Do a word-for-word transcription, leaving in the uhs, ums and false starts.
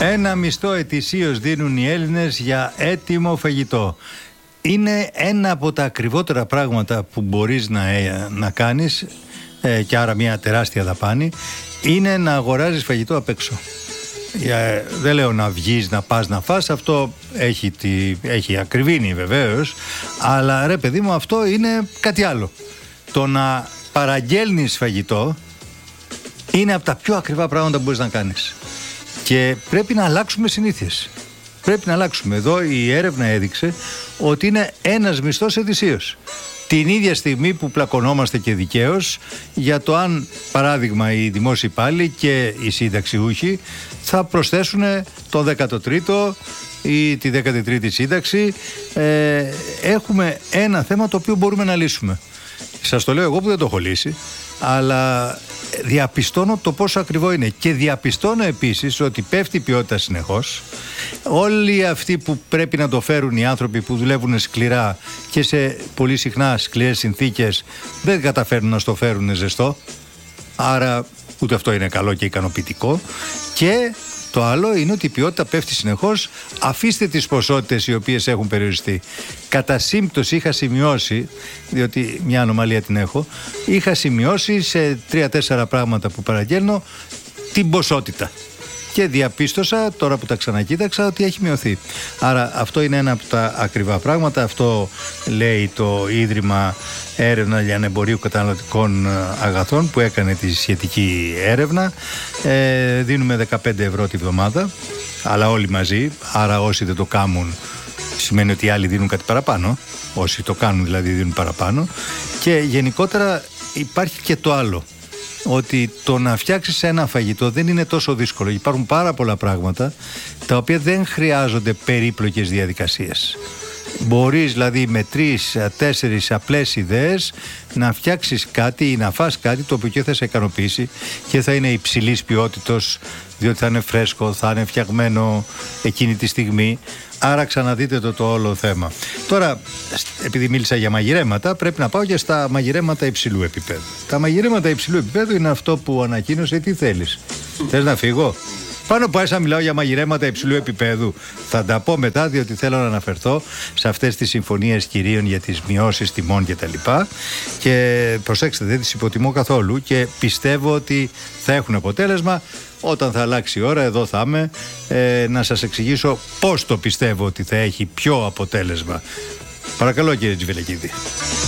Ένα μισθό ετησίως δίνουν οι Έλληνες για έτοιμο φαγητό. Είναι ένα από τα ακριβότερα πράγματα που μπορείς να, να κάνεις ε, και άρα μια τεράστια δαπάνη, είναι να αγοράζεις φαγητό απ' έξω. Ε, δεν λέω να βγεις, να πας να φας, αυτό έχει, τη, έχει ακριβήνει βεβαίως, αλλά ρε παιδί μου, αυτό είναι κάτι άλλο. Το να παραγγέλνεις φαγητό είναι από τα πιο ακριβά πράγματα που μπορείς να κάνεις. Και πρέπει να αλλάξουμε συνήθειες. Πρέπει να αλλάξουμε. Εδώ η έρευνα έδειξε ότι είναι ένας μισθός ετησίως. Την ίδια στιγμή που πλακωνόμαστε και δικαίως για το αν, παράδειγμα, οι δημόσιοι υπάλληλοι και οι συνταξιούχοι θα προσθέσουν το δέκατο τρίτο ή τη δέκατη τρίτη σύνταξη. Ε, έχουμε ένα θέμα το οποίο μπορούμε να λύσουμε. Σας το λέω εγώ που δεν το έχω λύσει, αλλά διαπιστώνω το πόσο ακριβό είναι και διαπιστώνω επίσης ότι πέφτει η ποιότητα συνεχώς. Όλοι αυτοί που πρέπει να το φέρουν, οι άνθρωποι που δουλεύουν σκληρά και σε πολύ συχνά σκληρές συνθήκες, δεν καταφέρνουν να στο φέρουν ζεστό, άρα ούτε αυτό είναι καλό και ικανοποιητικό. Και το άλλο είναι ότι η ποιότητα πέφτει συνεχώς. Αφήστε τις ποσότητες οι οποίες έχουν περιοριστεί. Κατά σύμπτωση είχα σημειώσει, διότι μια ανομαλία την έχω, είχα σημειώσει σε τρία-τέσσερα πράγματα που παραγγέλνω την ποσότητα. Και διαπίστωσα, τώρα που τα ξανακοίταξα, ότι έχει μειωθεί. Άρα αυτό είναι ένα από τα ακριβά πράγματα. Αυτό λέει το Ίδρυμα Έρευνα Λιανεμπορίου Καταναλωτικών Αγαθών που έκανε τη σχετική έρευνα. Ε, δίνουμε δεκαπέντε ευρώ τη βδομάδα, αλλά όλοι μαζί. Άρα όσοι δεν το κάνουν σημαίνει ότι οι άλλοι δίνουν κάτι παραπάνω. Όσοι το κάνουν δηλαδή δίνουν παραπάνω. Και γενικότερα υπάρχει και το άλλο, ότι το να φτιάξεις ένα φαγητό δεν είναι τόσο δύσκολο. Υπάρχουν πάρα πολλά πράγματα τα οποία δεν χρειάζονται περίπλοκες διαδικασίες. Μπορείς δηλαδή με τρεις, τέσσερις απλές ιδέες να φτιάξεις κάτι ή να φας κάτι το οποίο θα σε ικανοποιήσει και θα είναι υψηλής ποιότητος, διότι θα είναι φρέσκο, θα είναι φτιαγμένο εκείνη τη στιγμή. Άρα ξαναδείτε το το όλο θέμα. Τώρα, επειδή μίλησα για μαγειρέματα, πρέπει να πάω και στα μαγειρέματα υψηλού επίπεδου. Τα μαγειρέματα υψηλού επίπεδου είναι αυτό που ανακοίνωσε. Τι θέλεις? Θες να φύγω? Πάνω που άρχισα να μιλάω για μαγειρέματα υψηλού επίπεδου, θα τα πω μετά, διότι θέλω να αναφερθώ σε αυτές τις συμφωνίες κυρίων για τις μειώσεις τιμών κτλ. Και, και προσέξτε, δεν τις υποτιμώ καθόλου και πιστεύω ότι θα έχουν αποτέλεσμα. Όταν θα αλλάξει η ώρα, εδώ θα είμαι ε, να σας εξηγήσω πώς το πιστεύω ότι θα έχει πιο αποτέλεσμα. Παρακαλώ, κύριε Τζιβελεκίδη.